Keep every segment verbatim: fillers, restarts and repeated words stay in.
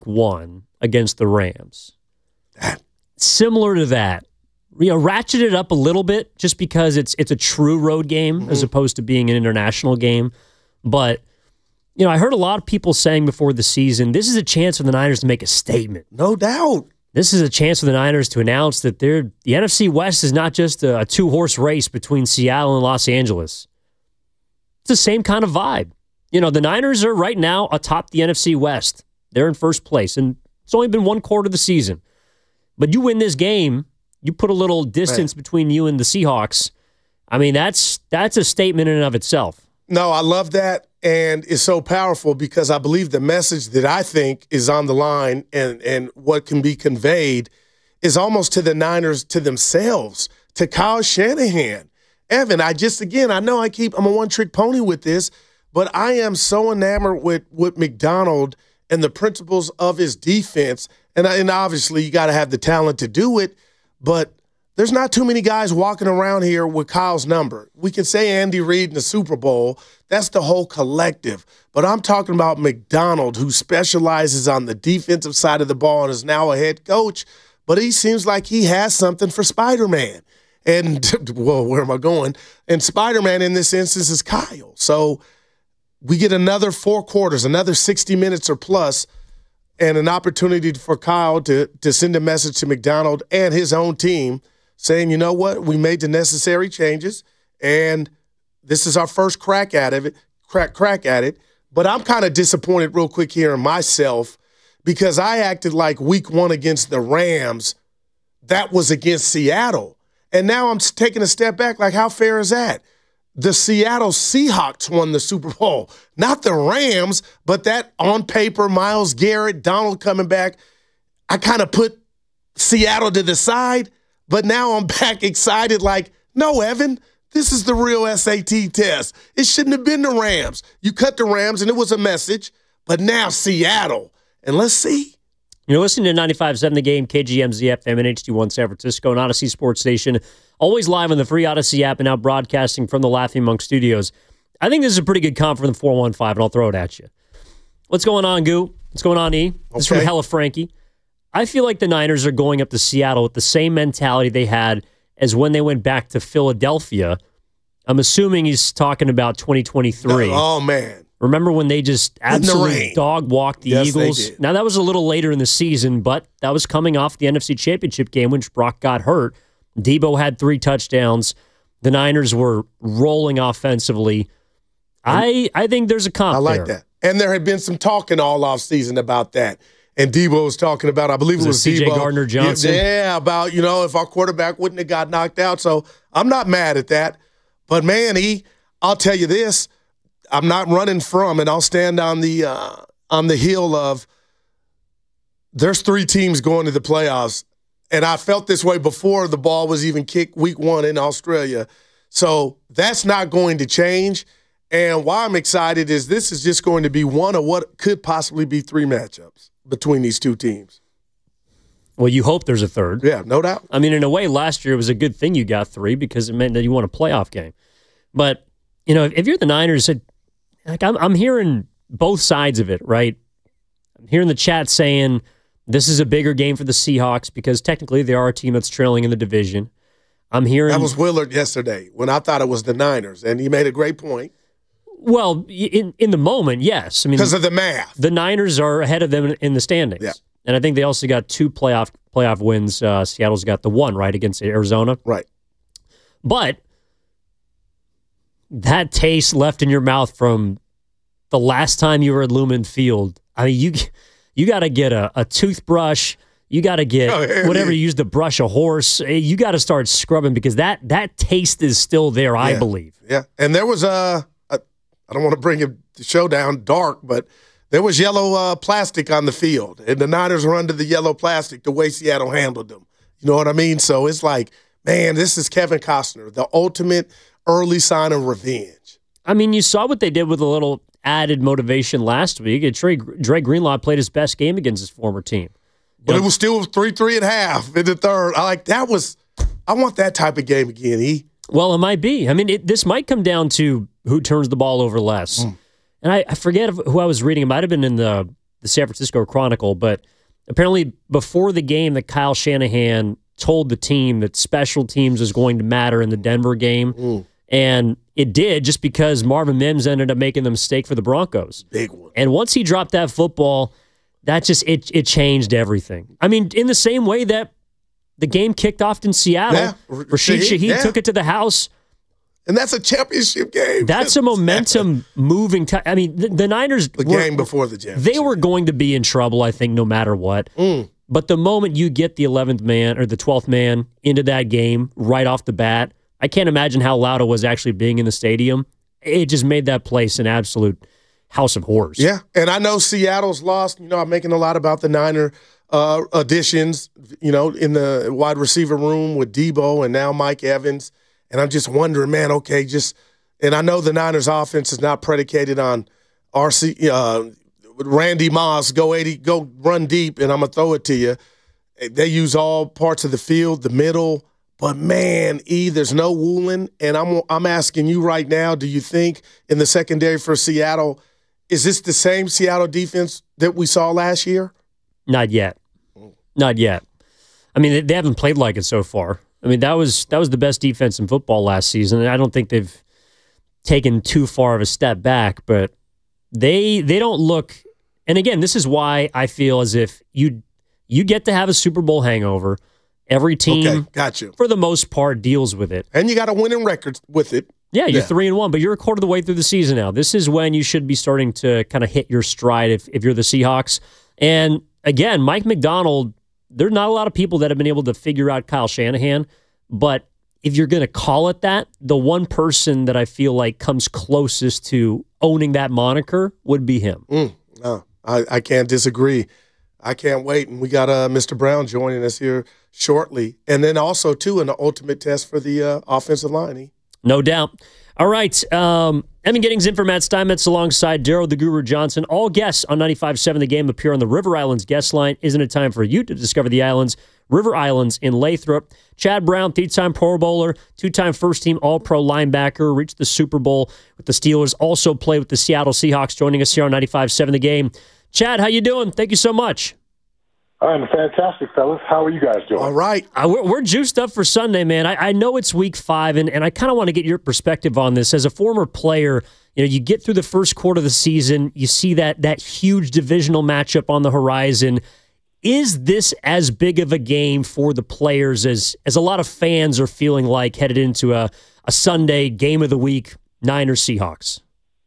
one against the Rams. Similar to that. You know, ratchet it up a little bit just because it's it's a true road game mm-hmm. as opposed to being an international game. But, you know, I heard a lot of people saying before the season, this is a chance for the Niners to make a statement. No doubt. This is a chance for the Niners to announce that they're, the N F C West is not just a, a two-horse race between Seattle and Los Angeles. It's the same kind of vibe. You know, the Niners are right now atop the N F C West. They're in first place, and it's only been one quarter of the season. But you win this game, you put a little distance right. between you and the Seahawks. I mean, that's that's a statement in and of itself. No, I love that, and it's so powerful because I believe the message that I think is on the line and, and what can be conveyed is almost to the Niners, to themselves, to Kyle Shanahan. Evan, I just, again, I know I keep, I'm a one-trick pony with this, but I am so enamored with, with McDonald and the principles of his defense, and, and obviously you got to have the talent to do it, but there's not too many guys walking around here with Kyle's number. We can say Andy Reid in the Super Bowl. That's the whole collective. But I'm talking about McDonald, who specializes on the defensive side of the ball and is now a head coach. But he seems like he has something for Spider-Man. And, well, where am I going? And Spider-Man in this instance is Kyle. So we get another four quarters, another sixty minutes or plus, and an opportunity for Kyle to, to send a message to McDonald and his own team saying, you know what, we made the necessary changes, and this is our first crack at it, crack, crack at it. But I'm kind of disappointed real quick here in myself because I acted like week one against the Rams, that was against Seattle. And now I'm taking a step back, like how fair is that? The Seattle Seahawks won the Super Bowl, not the Rams, but that on paper, Myles Garrett, Donald coming back, I kind of put Seattle to the side. But now I'm back excited like, no, Evan, this is the real S A T test. It shouldn't have been the Rams. You cut the Rams, and it was a message, but now Seattle. And let's see. You're listening to ninety-five point seven The Game, K G M Z F M and H D one San Francisco, and Odyssey Sports Station. Always live on the free Odyssey app and now broadcasting from the Laughing Monk Studios. I think this is a pretty good comp for the four one five, and I'll throw it at you. What's going on, Goo? What's going on, E? This okay. is from Hella Frankie. I feel like the Niners are going up to Seattle with the same mentality they had as when they went back to Philadelphia. I'm assuming he's talking about twenty twenty-three. Oh, man. Remember when they just absolutely dog-walked the yes, Eagles? Now, that was a little later in the season, but that was coming off the N F C Championship game when Brock got hurt. Debo had three touchdowns. The Niners were rolling offensively. I I think there's a comp I like there. that. And there had been some talking all offseason about that. And Debo was talking about, I believe was it was C J Debo. Gardner-Johnson? Yeah, about, you know, if our quarterback wouldn't have got knocked out. So I'm not mad at that. But, man, he, I'll tell you this, I'm not running from, and I'll stand on the uh, on the hill of there's three teams going to the playoffs. And I felt this way before the ball was even kicked week one in Australia. So that's not going to change. And why I'm excited is this is just going to be one of what could possibly be three matchups between these two teams. Well, you hope there's a third. Yeah, no doubt. I mean, in a way, last year it was a good thing you got three because it meant that you won a playoff game. But, you know, if, if you're the Niners, it, like I'm, I'm hearing both sides of it, right? I'm hearing the chat saying this is a bigger game for the Seahawks because technically they are a team that's trailing in the division. I'm hearing that was Willard yesterday when I thought it was the Niners, and he made a great point. Well, in in the moment, yes. I mean, because of the math, the Niners are ahead of them in the standings. Yeah. And I think they also got two playoff playoff wins. Uh, Seattle's got the one, right, against Arizona. Right. But that taste left in your mouth from the last time you were at Lumen Field, I mean, you you got to get a, a toothbrush. You got to get oh, yeah, whatever yeah. you use to brush a horse. You got to start scrubbing because that that taste is still there, I yeah. believe. Yeah. And there was a, a I don't want to bring the show down dark, but there was yellow uh, plastic on the field, and the Niners were under the yellow plastic the way Seattle handled them. You know what I mean? So it's like, man, this is Kevin Costner, the ultimate early sign of revenge. I mean, you saw what they did with a little added motivation last week. Dre, Dre Greenlaw played his best game against his former team. But yep. it was still three, three and a half in the third. I like that was. I want that type of game again. E. Well, it might be. I mean, it, this might come down to who turns the ball over less. Mm. And I, I forget who I was reading. It might have been in the the San Francisco Chronicle, but apparently before the game that Kyle Shanahan told the team that special teams was going to matter in the Denver game. Mm. And it did, just because Marvin Mims ended up making the mistake for the Broncos. Big one. And once he dropped that football, that just, it it changed everything. I mean, in the same way that the game kicked off in Seattle, yeah. Rashid Shaheed yeah. took it to the house. And that's a championship game. That's a momentum moving. T- I mean, the, the Niners. The were, game before the championship. They were going to be in trouble, I think, no matter what. Mm. But the moment you get the eleventh man or the twelfth man into that game right off the bat, I can't imagine how loud it was actually being in the stadium. It just made that place an absolute house of horrors. Yeah, and I know Seattle's lost. You know, I'm making a lot about the Niner uh, additions, you know, in the wide receiver room with Debo and now Mike Evans. And I'm just wondering, man, okay, just – and I know the Niners' offense is not predicated on R C uh, Randy Moss, go eighty, go run deep, and I'm going to throw it to you. They use all parts of the field, the middle. But, man, E, there's no Woolen. And I'm, I'm asking you right now, do you think in the secondary for Seattle, is this the same Seattle defense that we saw last year? Not yet. Not yet. I mean, they haven't played like it so far. I mean, that was that was the best defense in football last season, and I don't think they've taken too far of a step back, but they they don't look – and again, this is why I feel as if you you get to have a Super Bowl hangover. Every team, okay, got you. for the most part, deals with it. And you got a winning record with it. Yeah, you're yeah. three and one, but you're a quarter of the way through the season now. This is when you should be starting to kind of hit your stride if, if you're the Seahawks. And again, Mike Macdonald – there's not a lot of people that have been able to figure out Kyle Shanahan, but if you're going to call it that, the one person that I feel like comes closest to owning that moniker would be him. Mm, no, I, I can't disagree. I can't wait. And we got uh, Mister Brown joining us here shortly. And then also, too, an ultimate test for the uh, offensive line. Eh? No doubt. All right. Um, Evan Giddings in for Matt Steinmetz alongside Daryl the Guru Johnson. All guests on ninety-five point seven The Game appear on the River Islands guest line. Isn't it time for you to discover the islands? River Islands in Lathrop. Chad Brown, three-time Pro Bowler, two-time first-team All-Pro linebacker, reached the Super Bowl with the Steelers, also played with the Seattle Seahawks, joining us here on ninety-five point seven The Game. Chad, how you doing? Thank you so much. I'm fantastic, fellas. How are you guys doing? All right. Uh, we're, we're juiced up for Sunday, man. I, I know it's week five, and, and I kind of want to get your perspective on this. As a former player, you know, you get through the first quarter of the season, you see that that huge divisional matchup on the horizon. Is this as big of a game for the players as, as a lot of fans are feeling like headed into a, a Sunday game of the week, Niners Seahawks?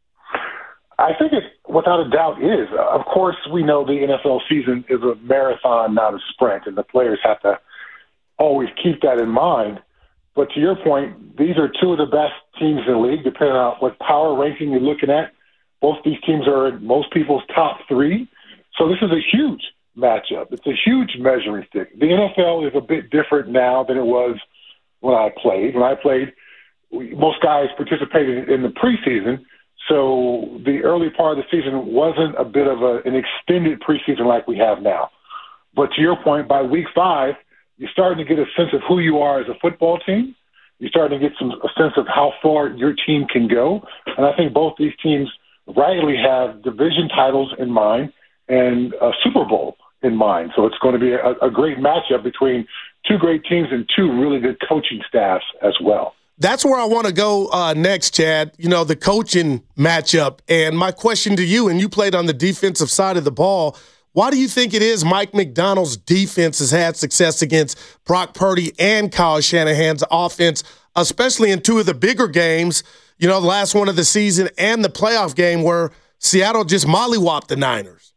I think it, without a doubt, is. Of course, we know the N F L season is a marathon, not a sprint, and the players have to always keep that in mind. But to your point, these are two of the best teams in the league, depending on what power ranking you're looking at. Both these teams are in most people's top three. So this is a huge matchup. It's a huge measuring stick. The N F L is a bit different now than it was when I played. When I played, most guys participated in the preseason. So the early part of the season wasn't a bit of a, an extended preseason like we have now. But to your point, by week five, you're starting to get a sense of who you are as a football team. You're starting to get some a sense of how far your team can go. And I think both these teams rightly have division titles in mind and a Super Bowl in mind. So it's going to be a, a great matchup between two great teams and two really good coaching staffs as well. That's where I want to go uh, next, Chad. You know, the coaching matchup. And my question to you, and you played on the defensive side of the ball, why do you think it is Mike Macdonald's defense has had success against Brock Purdy and Kyle Shanahan's offense, especially in two of the bigger games, you know, the last one of the season and the playoff game where Seattle just mollywopped the Niners?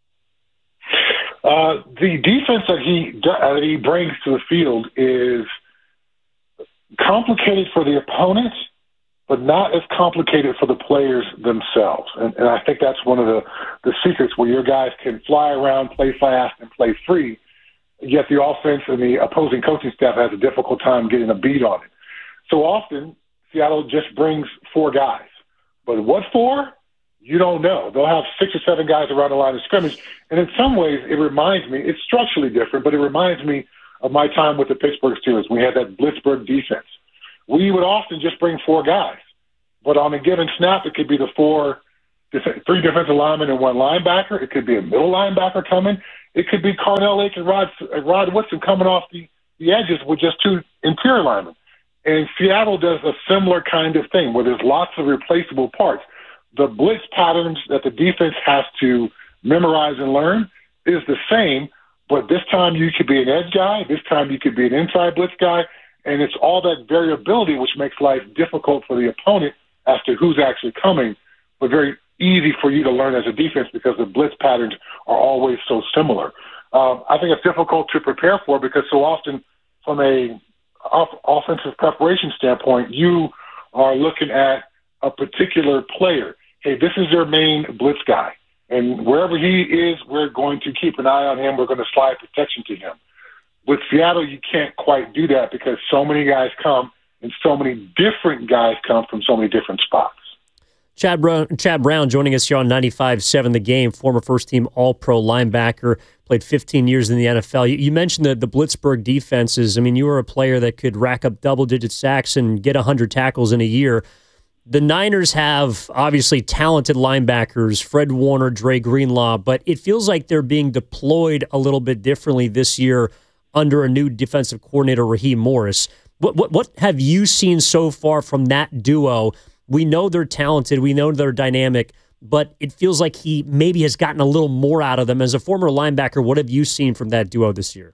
Uh, the defense that he, that he brings to the field is complicated for the opponent, but not as complicated for the players themselves. And, and I think that's one of the, the secrets where your guys can fly around, play fast, and play free, yet the offense and the opposing coaching staff has a difficult time getting a beat on it. So often, Seattle just brings four guys. But what for? You don't know. They'll have six or seven guys around the line of scrimmage. And in some ways, it reminds me, it's structurally different, but it reminds me of my time with the Pittsburgh Steelers. We had that Blitzburg defense. We would often just bring four guys. But on a given snap, it could be the four three defensive linemen and one linebacker. It could be a middle linebacker coming. It could be Carnell Lake and Rod, Rod Woodson coming off the, the edges with just two interior linemen. And Seattle does a similar kind of thing where there's lots of replaceable parts. The blitz patterns that the defense has to memorize and learn is the same, but this time you could be an edge guy, this time you could be an inside blitz guy, and it's all that variability which makes life difficult for the opponent as to who's actually coming, but very easy for you to learn as a defense because the blitz patterns are always so similar. Um, I think it's difficult to prepare for because so often from a off- offensive preparation standpoint, you are looking at a particular player. Hey, this is their main blitz guy. And wherever he is, we're going to keep an eye on him. We're going to slide protection to him. With Seattle, you can't quite do that because so many guys come and so many different guys come from so many different spots. Chad Brown, Chad Brown joining us here on ninety-five seven The Game, former first-team All-Pro linebacker, played fifteen years in the N F L. You, you mentioned the, the Blitzburg defenses. I mean, you were a player that could rack up double-digit sacks and get one hundred tackles in a year. The Niners have obviously talented linebackers, Fred Warner, Dre Greenlaw, but it feels like they're being deployed a little bit differently this year under a new defensive coordinator, Raheem Morris. What, what, what have you seen so far from that duo? We know they're talented. We know they're dynamic, but it feels like he maybe has gotten a little more out of them. As a former linebacker, what have you seen from that duo this year?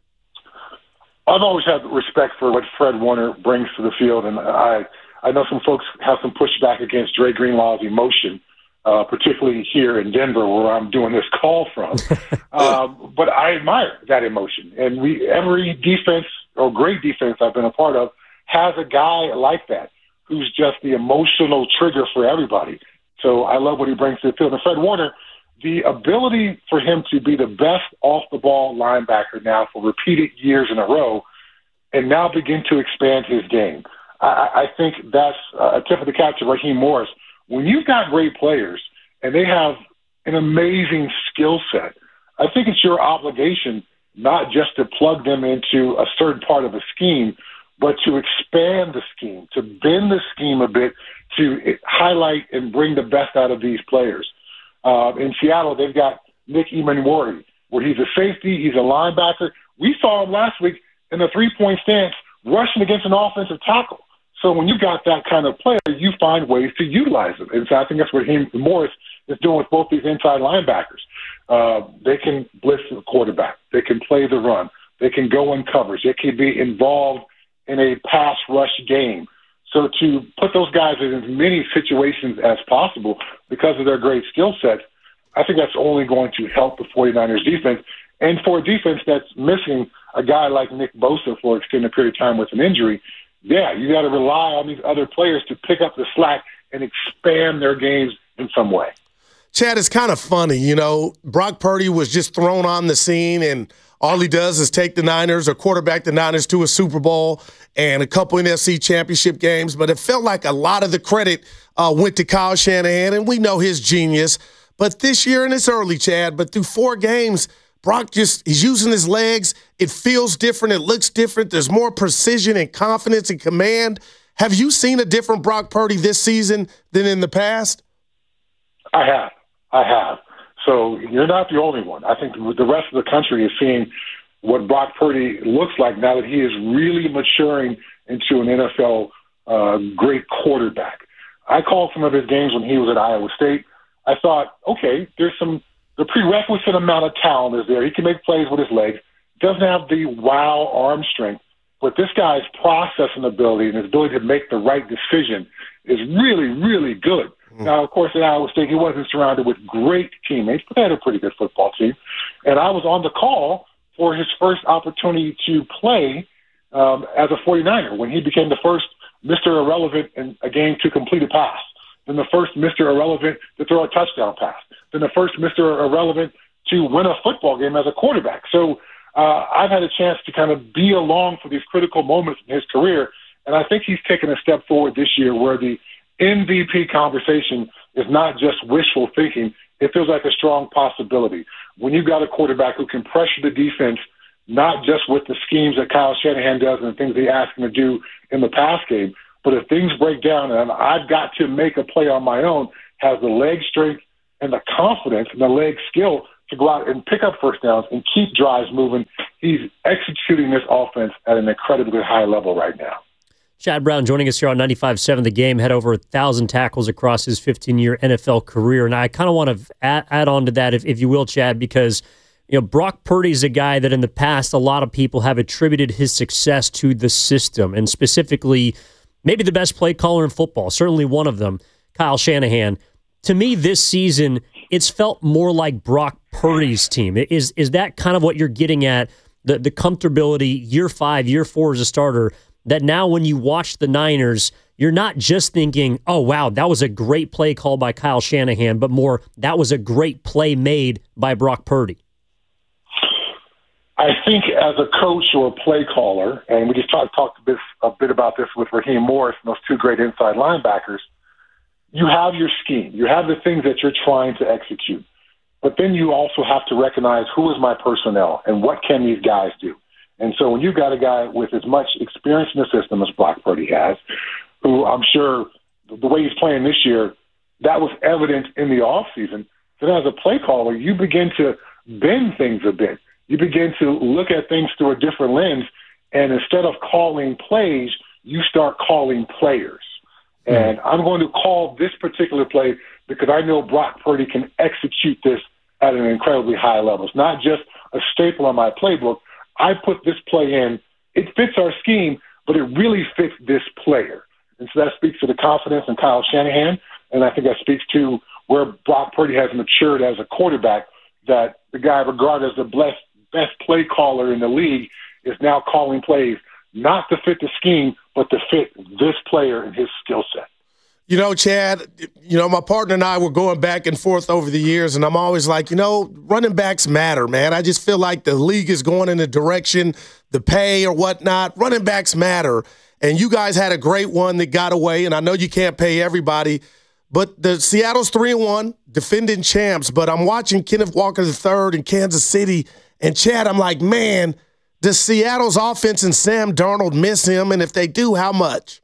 I've always had respect for what Fred Warner brings to the field, and I I know some folks have some pushback against Dre Greenlaw's emotion, uh, particularly here in Denver where I'm doing this call from. um, but I admire that emotion. And we every defense or great defense I've been a part of has a guy like that who's just the emotional trigger for everybody. So I love what he brings to the field. And Fred Warner, the ability for him to be the best off-the-ball linebacker now for repeated years in a row and now begin to expand his game. I, I think that's a tip of the cap to Raheem Morris. When you've got great players and they have an amazing skill set, I think it's your obligation not just to plug them into a certain part of a scheme, but to expand the scheme, to bend the scheme a bit, to highlight and bring the best out of these players. Uh, in Seattle, they've got Nick Emmanwori, where he's a safety, he's a linebacker. We saw him last week in a three-point stance rushing against an offensive tackle. So when you got that kind of player, you find ways to utilize them. And so I think that's what he, Morris is doing with both these inside linebackers. Uh, they can blitz the quarterback. They can play the run. They can go in coverage. They can be involved in a pass rush game. So to put those guys in as many situations as possible because of their great skill sets, I think that's only going to help the 49ers defense. And for a defense that's missing a guy like Nick Bosa for an extended period of time with an injury, yeah, you got to rely on these other players to pick up the slack and expand their games in some way. Chad, it's kind of funny, you know, Brock Purdy was just thrown on the scene and all he does is take the Niners or quarterback the Niners to a Super Bowl and a couple N F C championship games. But it felt like a lot of the credit uh, went to Kyle Shanahan, and we know his genius. But this year, and it's early, Chad, but through four games, Brock just, he's using his legs. It feels different. It looks different. There's more precision and confidence and command. Have you seen a different Brock Purdy this season than in the past? I have. I have. So you're not the only one. I think the rest of the country is seeing what Brock Purdy looks like now that he is really maturing into an N F L uh, great quarterback. I called some of his games when he was at Iowa State. I thought, okay, there's some the prerequisite amount of talent is there. He can make plays with his legs. Doesn't have the wow arm strength, but this guy's processing ability and his ability to make the right decision is really, really good. Now, of course, at Iowa State, he wasn't surrounded with great teammates, but they had a pretty good football team. And I was on the call for his first opportunity to play um, as a 49er when he became the first Mister Irrelevant in a game to complete a pass, then the first Mister Irrelevant to throw a touchdown pass, then the first Mister Irrelevant to win a football game as a quarterback. So uh, I've had a chance to kind of be along for these critical moments in his career, and I think he's taken a step forward this year where the M V P conversation is not just wishful thinking. It feels like a strong possibility. When you've got a quarterback who can pressure the defense, not just with the schemes that Kyle Shanahan does and the things they ask him to do in the pass game, but if things break down and I've got to make a play on my own, has the leg strength, and the confidence and the leg skill to go out and pick up first downs and keep drives moving. He's executing this offense at an incredibly high level right now. Chad Brown joining us here on ninety-five point seven The Game, had over one thousand tackles across his fifteen-year N F L career. And I kind of want to add, add on to that, if, if you will, Chad, because you know Brock Purdy's a guy that in the past a lot of people have attributed his success to the system, and specifically maybe the best play caller in football, certainly one of them, Kyle Shanahan. To me, this season, it's felt more like Brock Purdy's team. Is is that kind of what you're getting at, the, the comfortability, year five, year four as a starter, that now when you watch the Niners, you're not just thinking, oh, wow, that was a great play call by Kyle Shanahan, but more, that was a great play made by Brock Purdy? I think as a coach or a play caller, and we just talked, talked a, bit, a bit about this with Raheem Morris and those two great inside linebackers, you have your scheme. You have the things that you're trying to execute. But then you also have to recognize who is my personnel and what can these guys do. And so when you've got a guy with as much experience in the system as Brock Purdy has, who I'm sure the way he's playing this year, that was evident in the offseason. So then as a play caller, you begin to bend things a bit. You begin to look at things through a different lens, and instead of calling plays, you start calling players. And I'm going to call this particular play because I know Brock Purdy can execute this at an incredibly high level. It's not just a staple on my playbook. I put this play in. It fits our scheme, but it really fits this player. And so that speaks to the confidence in Kyle Shanahan, and I think that speaks to where Brock Purdy has matured as a quarterback, that the guy regarded as the best, best play caller in the league is now calling plays not to fit the scheme, but to fit this player and his skill set. You know, Chad, you know, my partner and I were going back and forth over the years, and I'm always like, you know, running backs matter, man. I just feel like the league is going in a direction, the pay or whatnot. Running backs matter. And you guys had a great one that got away, and I know you can't pay everybody, but the Seattle's three and one, defending champs, but I'm watching Kenneth Walker the third in Kansas City, and Chad, I'm like, man, does Seattle's offense and Sam Darnold miss him? And if they do, how much?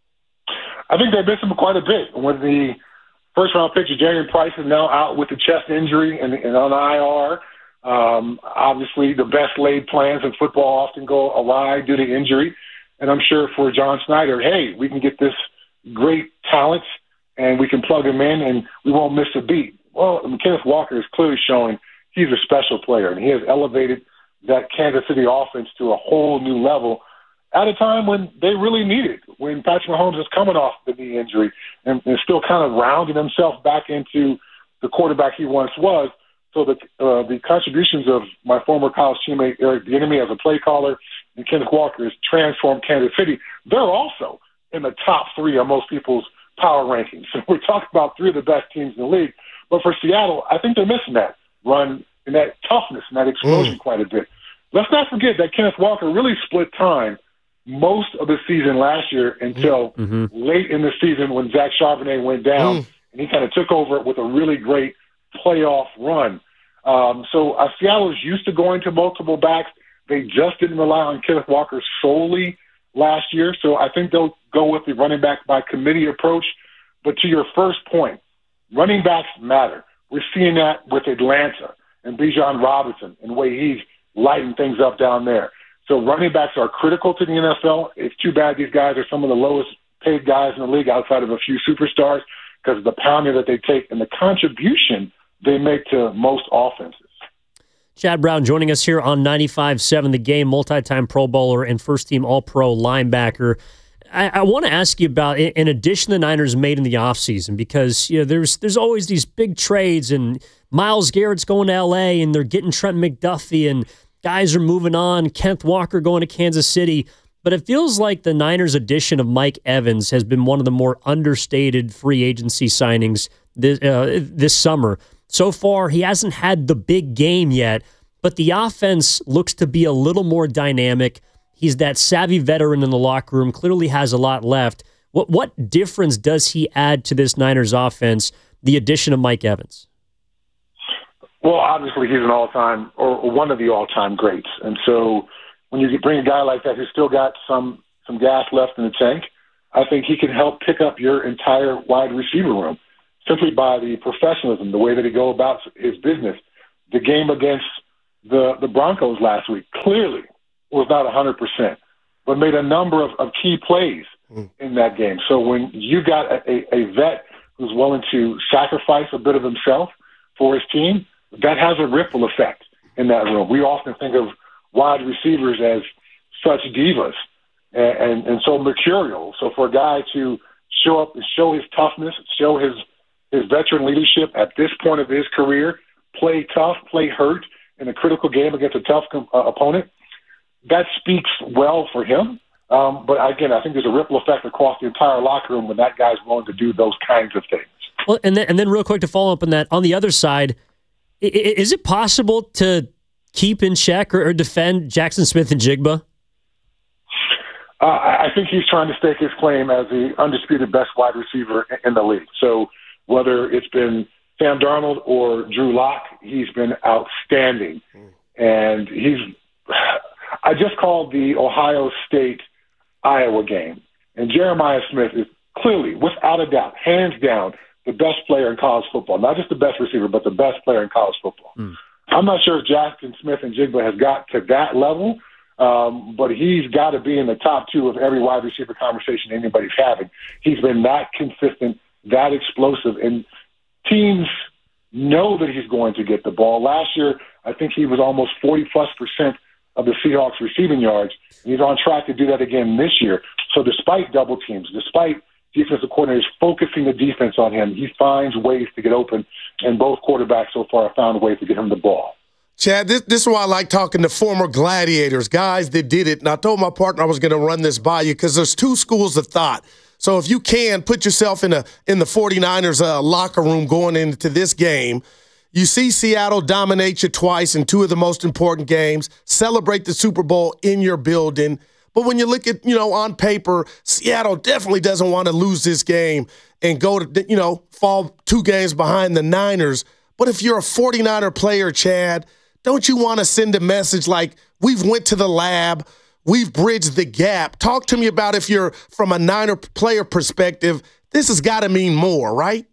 I think they miss him quite a bit. When the first-round pick, Jadarian Price, is now out with a chest injury and, and on I R. Um, obviously, the best laid plans in football often go awry due to injury. And I'm sure for John Schneider, hey, we can get this great talent and we can plug him in and we won't miss a beat. Well, Kenneth Walker is clearly showing he's a special player, and he has elevated that Kansas City offense to a whole new level at a time when they really need it, when Patrick Mahomes is coming off the knee injury and, and still kind of rounding himself back into the quarterback he once was. So the uh, the contributions of my former college teammate Eric Bieniemy as a play caller and Kenneth Walker has transformed Kansas City. They're also in the top three of most people's power rankings. So we're talking about three of the best teams in the league. But for Seattle, I think they're missing that run and that toughness and that explosion mm. quite a bit. Let's not forget that Kenneth Walker really split time most of the season last year until mm-hmm. late in the season when Zach Charbonnet went down, mm. and he kind of took over with a really great playoff run. Um, so uh, Seattle is used to going to multiple backs. They just didn't rely on Kenneth Walker solely last year, so I think they'll go with the running back by committee approach. But to your first point, running backs matter. We're seeing that with Atlanta and Bijan Robinson and the way he's lighting things up down there. So running backs are critical to the N F L. It's too bad these guys are some of the lowest paid guys in the league outside of a few superstars because of the pounding that they take and the contribution they make to most offenses. Chad Brown joining us here on ninety-five point seven The Game, multi-time Pro Bowler and first-team All-Pro linebacker. I, I want to ask you about an addition the Niners made in the offseason because you know there's there's always these big trades and Myles Garrett's going to L A and they're getting Trent McDuffie and guys are moving on, Kenneth Walker going to Kansas City. But it feels like the Niners' addition of Mike Evans has been one of the more understated free agency signings this, uh, this summer. So far, he hasn't had the big game yet, but the offense looks to be a little more dynamic. He's that savvy veteran in the locker room, clearly has a lot left. What what difference does he add to this Niners offense, the addition of Mike Evans? Well, obviously he's an all-time or one of the all-time greats. And so when you bring a guy like that who's still got some, some gas left in the tank, I think he can help pick up your entire wide receiver room. simply by the professionalism, the way that he go about his business. The game against the, the Broncos last week clearly was not one hundred percent, but made a number of, of key plays mm. in that game. So when you got a, a vet who's willing to sacrifice a bit of himself for his team, that has a ripple effect in that room. We often think of wide receivers as such divas and, and, and so mercurial. So for a guy to show up and show his toughness, show his, his veteran leadership at this point of his career, play tough, play hurt in a critical game against a tough uh, opponent, that speaks well for him. Um, but again, I think there's a ripple effect across the entire locker room when that guy's willing to do those kinds of things. Well, and then, and then real quick to follow up on that, on the other side, is it possible to keep in check or, or defend Jackson Smith-Njigba? Uh, I think he's trying to stake his claim as the undisputed best wide receiver in the league. So whether it's been Sam Darnold or Drew Lock, he's been outstanding. And he's – I just called the Ohio State-Iowa game, and Jeremiah Smith is clearly, without a doubt, hands down, the best player in college football. Not just the best receiver, but the best player in college football. Mm. I'm not sure if Jackson Smith-Njigba has got to that level, um, but he's got to be in the top two of every wide receiver conversation anybody's having. He's been that consistent, that explosive, and teams know that he's going to get the ball. Last year, I think he was almost forty-plus percent of the Seahawks receiving yards. He's on track to do that again this year. So despite double teams, despite defensive coordinators focusing the defense on him, he finds ways to get open, and both quarterbacks so far have found ways to get him the ball. Chad, this, this is why I like talking to former gladiators, guys that did it. And I told my partner I was going to run this by you because there's two schools of thought. So if you can, put yourself in a in the 49ers uh, locker room going into this game. You see Seattle dominate you twice in two of the most important games, celebrate the Super Bowl in your building. But when you look at, you know, on paper, Seattle definitely doesn't want to lose this game and go to, you know, fall two games behind the Niners. But if you're a 49er player, Chad, don't you want to send a message like, we've went to the lab, we've bridged the gap? Talk to me about, if you're from a Niner player perspective, this has got to mean more, right?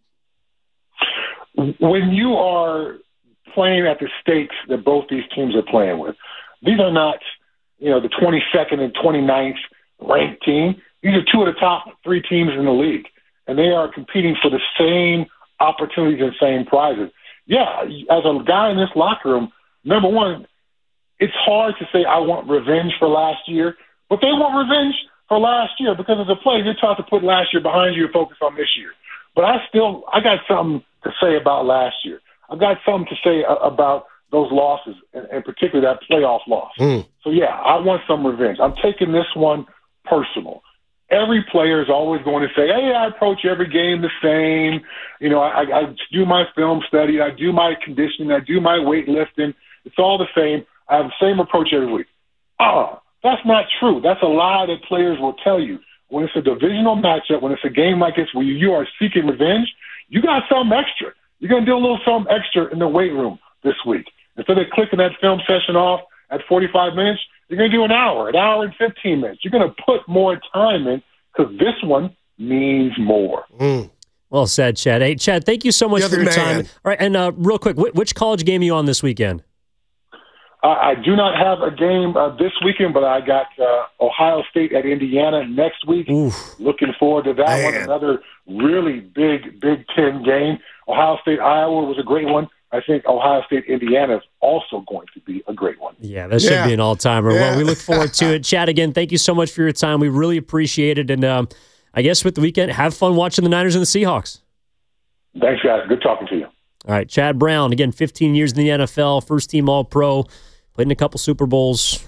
When you are playing at the stakes that both these teams are playing with, these are not, you know, the twenty-second and twenty-ninth ranked team. These are two of the top three teams in the league, and they are competing for the same opportunities and same prizes. Yeah, as a guy in this locker room, number one, it's hard to say I want revenge for last year, but they want revenge for last year because as a player, you're taught to put last year behind you and focus on this year. But I still, I got something to say about last year. I've got something to say about those losses, and, and particularly that playoff loss. Mm. So, yeah, I want some revenge. I'm taking this one personal. Every player is always going to say, hey, I approach every game the same. You know, I, I do my film study. I do my conditioning. I do my weightlifting. It's all the same. I have the same approach every week. Oh, that's not true. That's a lie that players will tell you. When it's a divisional matchup, when it's a game like this where you are seeking revenge, you got something extra. You're going to do a little something extra in the weight room this week. Instead of clicking that film session off at forty-five minutes, you're going to do an hour, an hour and fifteen minutes. You're going to put more time in because this one means more. Mm. Well said, Chad. Hey, Chad, thank you so much You're for your man. time. All right, and uh, real quick, wh- which college game are you on this weekend? Uh, I do not have a game uh, this weekend, but I got uh, Ohio State at Indiana next week. Oof. Looking forward to that Man. one. Another really big Big Ten game. Ohio State Iowa was a great one. I think Ohio State Indiana is also going to be a great one. Yeah, that should Yeah. be an all-timer. Yeah. Well, we look forward to it. Chad, again, thank you so much for your time. We really appreciate it. And um, I guess with the weekend, have fun watching the Niners and the Seahawks. Thanks, guys. Good talking to you. All right, Chad Brown, again, fifteen years in the N F L, first-team All-Pro, played in a couple Super Bowls.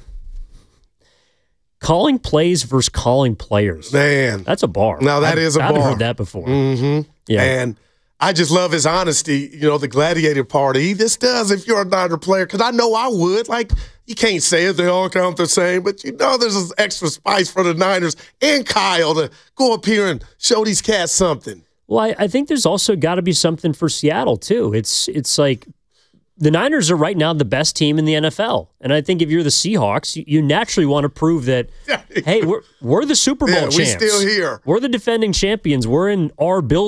Calling plays versus calling players. Man. That's a bar. No, that I've, is a I've bar. heard that before. Mm-hmm. Yeah. And I just love his honesty, you know, the gladiator party. This does if you're a Niner player, because I know I would. Like, you can't say it, they all count the same, but you know there's this extra spice for the Niners and Kyle to go up here and show these cats something. Well, I, I think there's also got to be something for Seattle, too. It's it's like the Niners are right now the best team in the N F L. And I think if you're the Seahawks, you, you naturally want to prove that, hey, we're we're the Super Bowl yeah, champs. We're still here. We're the defending champions. We're in our building.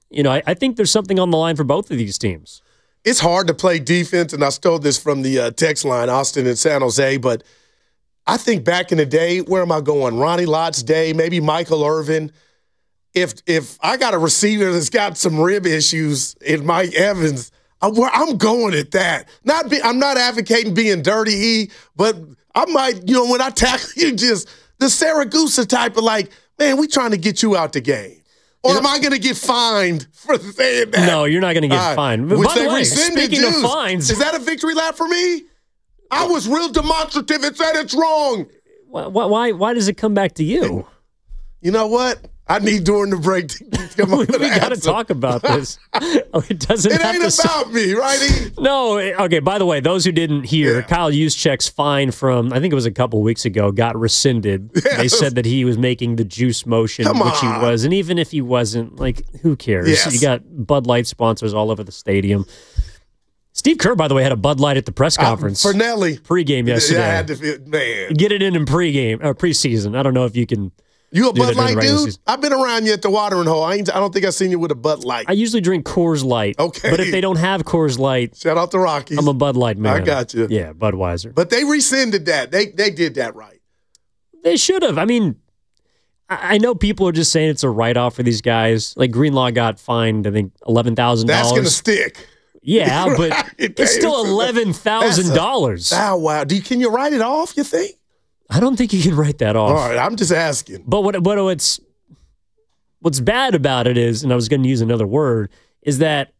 You know, I, I think there's something on the line for both of these teams. It's hard to play defense, and I stole this from the uh, text line, Austin and San Jose, but I think back in the day, where am I going? Ronnie Lott's day, maybe Michael Irvin. If if I got a receiver that's got some rib issues in Mike Evans, I'm, I'm going at that. Not be, I'm not advocating being dirty, E, but I might, you know, when I tackle you, just the Saragusa type of like, man, we trying to get you out the game. Or am I going to get fined for saying that? No, you're not going to get uh, fined. By the way, speaking Jews, of fines. Is that a victory lap for me? I was real demonstrative and said it's wrong. Why, why, why does it come back to you? You know what? I need during the break to come we we got to talk about this. Oh, it doesn't. It have ain't to about me, right? No. Okay. By the way, those who didn't hear, yeah. Kyle Juszczyk's fine from I think it was a couple weeks ago got rescinded. Yeah, they said that he was making the juice motion, come which on. he was, and even if he wasn't, like, who cares? Yes. You got Bud Light sponsors all over the stadium. Steve Kerr, by the way, had a Bud Light at the press conference. Uh, for Nelly. Pregame yesterday. Yeah, I had to feel, man. Get it in in pregame or preseason. I don't know if you can. You a Bud Light dude? Season. I've been around you at the watering hole. I, ain't, I don't think I've seen you with a Bud Light. I usually drink Coors Light. Okay. But if they don't have Coors Light. Shout out to Rockies. I'm a Bud Light man. I got you. Yeah, Budweiser. But they rescinded that. They they did that right. They should have. I mean, I, I know people are just saying it's a write-off for these guys. Like Greenlaw got fined, I think, eleven thousand dollars. That's going to stick. Yeah, right. But it's still eleven thousand dollars. Oh, wow. Do you, can you write it off, you think? I don't think you can write that off. All right, I'm just asking. But what what what's what's bad about it is, and I was going to use another word, is that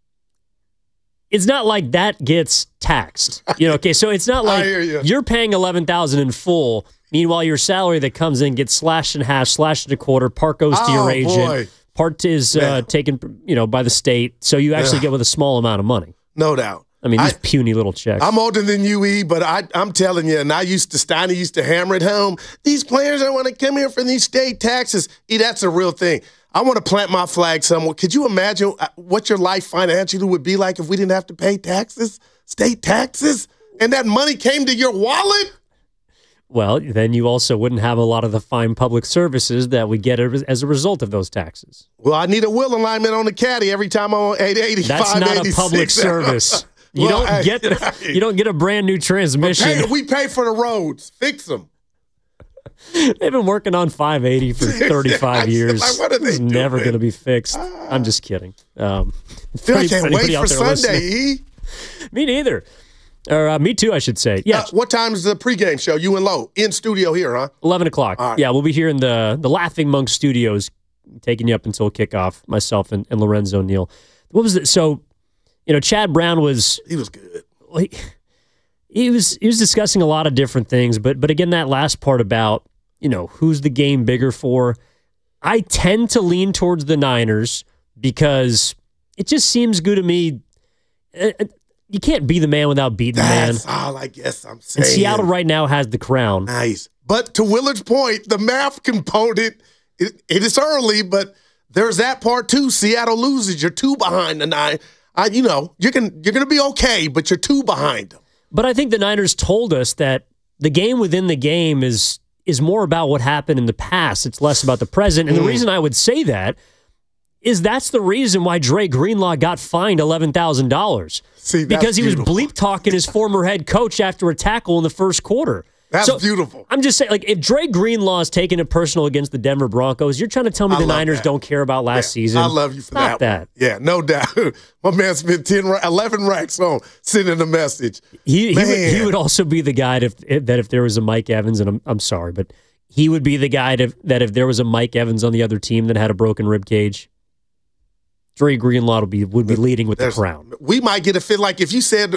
it's not like that gets taxed. You know, okay, so it's not like you. you're paying eleven thousand dollars in full. Meanwhile, your salary that comes in gets slashed in half, slashed in a quarter. Part goes to oh, your agent. Boy. Part is uh, taken, you know, by the state. So you actually yeah. get with a small amount of money. No doubt. I mean, these I, puny little checks. I'm older than you, E, but I, I'm telling you, and I used to, Steiner used to hammer it home. These players don't want to come here for these state taxes. E, that's a real thing. I want to plant my flag somewhere. Could you imagine what your life financially would be like if we didn't have to pay taxes, state taxes, and that money came to your wallet? Well, then you also wouldn't have a lot of the fine public services that we get as a result of those taxes. Well, I need a wheel alignment on the caddy every time I'm on eight eighty. That's not a public service. You well, don't get the, you don't get a brand new transmission. Pay, we pay for the roads. Fix them. They've been working on five eighty for thirty-five years. Like, what are they it's doing? Never going to be fixed. Ah. I'm just kidding. Um, I feel like I can't wait for Sunday, E. Me neither. Or uh, me too, I should say. Yeah. Uh, what time is the pregame show? You and Lowe in studio here, huh? Eleven o'clock. Right. Yeah, we'll be here in the the Laughing Monk Studios, taking you up until kickoff. Myself and, and Lorenzo Neal. What was it? So, you know, Chad Brown was he was good. He, he was he was discussing a lot of different things, but but again, that last part about, you know, who's the game bigger for? I tend to lean towards the Niners because it just seems good to me. Uh, You can't be the man without beating That's the man. all I guess I'm saying. And Seattle right now has the crown. Nice. But to Willard's point, the math component, it, it is early, but there's that part too. Seattle loses. You're two behind the nine. I, you know, you're going you're gonna be okay, but you're two behind them. But I think the Niners told us that the game within the game is is more about what happened in the past. It's less about the present. And mm. the reason I would say that is that's the reason why Dre Greenlaw got fined eleven thousand dollars. See, because he beautiful. was bleep talking his former head coach after a tackle in the first quarter. That's so, beautiful. I'm just saying, like, if Dre Greenlaw is taking it personal against the Denver Broncos, you're trying to tell me I the Niners that. don't care about last yeah, season. I love you for Stop that. that. Yeah, no doubt. My man spent ten, eleven racks on sending a message. He, he, would, he would also be the guy if, if, that if there was a Mike Evans, and I'm, I'm sorry, but he would be the guy to, that if there was a Mike Evans on the other team that had a broken rib cage, Dre Greenlaw would be, would be leading with There's, the crown. We might get a fit like if you said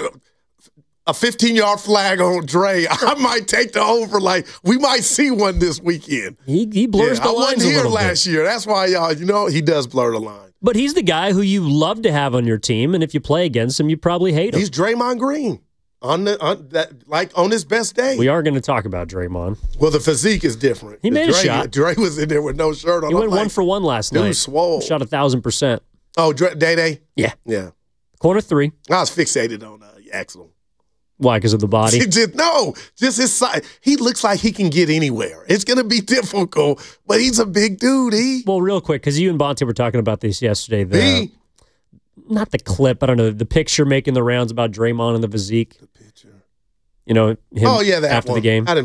a fifteen-yard flag on Dre, I might take the over. Like, we might see one this weekend. He, he blurs yeah, the I lines wasn't a here little last bit. year. That's why, y'all, you know, he does blur the line. But he's the guy who you love to have on your team, and if you play against him, you probably hate him. He's Draymond Green on the on that like on his best day. We are going to talk about Draymond. Well, the physique is different. He made Dre, a shot. Dre was in there with no shirt on. He went like, one for one last dude night. swole. Shot a thousand percent. Oh, Day Day? Yeah. Yeah. Corner three. I was fixated on uh, Axel. Why? Because of the body? Just, no, just his size. He looks like he can get anywhere. It's going to be difficult, but he's a big dude. He. Well, real quick, because you and Bonte were talking about this yesterday. The, He. not the clip, I don't know, the picture making the rounds about Draymond and the physique. The picture. You know, him Oh yeah, that after one. the game. I didn't